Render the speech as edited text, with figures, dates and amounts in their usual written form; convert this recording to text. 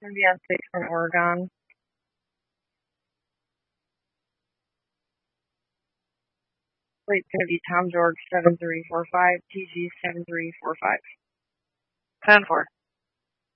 gonna be on 6 from Oregon. Plate's gonna be Tom George 7345, TG 7345. 10-4.